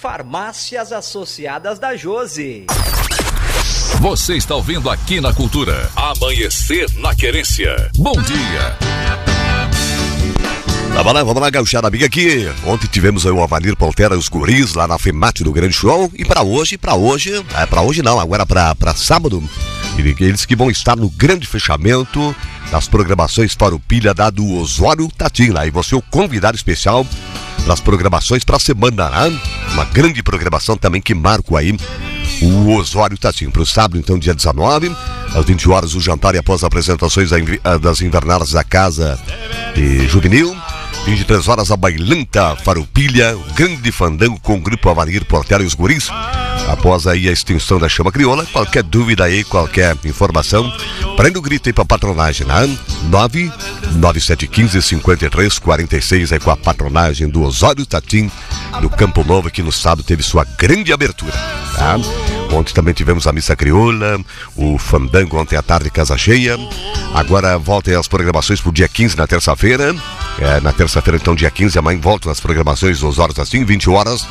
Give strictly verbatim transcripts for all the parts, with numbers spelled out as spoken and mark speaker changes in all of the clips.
Speaker 1: Farmácias Associadas da Josi.
Speaker 2: Você está ouvindo aqui na Cultura. Amanhecer na Querência. Bom dia.
Speaker 3: Vamos lá, vamos lá, gauchada amiga aqui. Ontem tivemos aí o Avanir Poltera e os guris lá na FEMAT do Grande Show. E pra hoje, pra hoje, é pra hoje não, agora pra, pra sábado, eles que vão estar no grande fechamento das programações Farroupilha da do Osório Tatim lá. E você é o convidado especial das programações pra semana, né? Uma grande programação também que marca aí o Osório Tatim. Pro sábado, então, dia dezenove, às vinte horas, o jantar e após apresentações das invernadas da Casa de Juvenil. vinte e três horas, a Bailanta Farroupilha, o grande fandango com o grupo Avanir Portela e os guris. Após aí a extinção da chama crioula, qualquer dúvida aí, qualquer informação, prenda o grito aí pra patronagem, né? nove nove sete um cinco, cinco três quatro seis aí com a patronagem do Osório Tatim, do Campo Novo, que no sábado teve sua grande abertura, tá? Ontem também tivemos a missa crioula, o fandango ontem à tarde, casa cheia. Agora voltem as programações pro dia quinze, na terça-feira. É, na terça-feira, então, dia quinze, amanhã voltam as programações dos Osórios assim, vinte horas.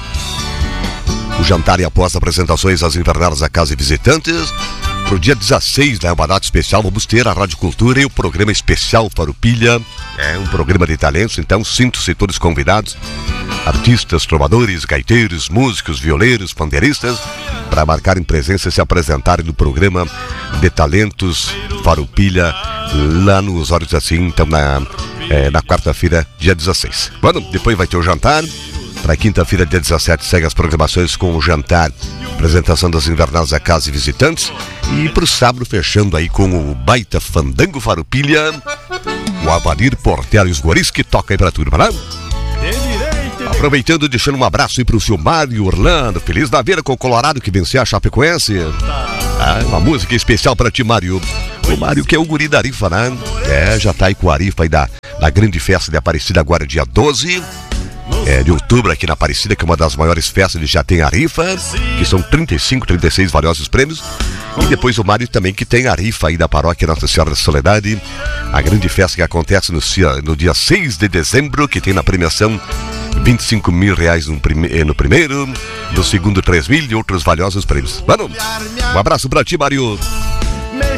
Speaker 3: O jantar e após apresentações às invernadas da Casa e Visitantes. Pro dia dezesseis, né, uma data especial, vamos ter a Rádio Cultura e o programa especial Farroupilha. É um programa de talentos, então sinto-se todos convidados. Artistas, trovadores, gaiteiros, músicos, violeiros, pandeiristas, para marcarem presença e se apresentarem no programa de talentos Farroupilha, lá no Osório assim, então na, é, na quarta-feira, dia dezesseis. Bueno, depois vai ter o jantar. Para quinta-feira, dia dezessete, segue as programações com o jantar, apresentação das invernadas da Casa e Visitantes. E pro sábado, fechando aí com o baita fandango Farroupilha, o Avanir Portela e os guris que toca aí pra turma, né? Aproveitando, deixando um abraço aí pro seu Mário Orlando, feliz da vida com o Colorado que venceu a Chapecoense. Ah, uma música especial pra ti, Mário. O Mário que é o guri da Arifa, né? É, já tá aí com a Arifa aí da, da grande festa de Aparecida agora, dia doze. É, de outubro aqui na Aparecida, que é uma das maiores festas, ele já tem a rifa, que são trinta e cinco, trinta e seis valiosos prêmios. E depois o Mário também, que tem a rifa aí da paróquia Nossa Senhora da Soledade, a grande festa que acontece no, no dia seis de dezembro, que tem na premiação vinte e cinco mil reais no, prime, no primeiro, no segundo três mil e outros valiosos prêmios. Mano, um abraço pra ti, Mário.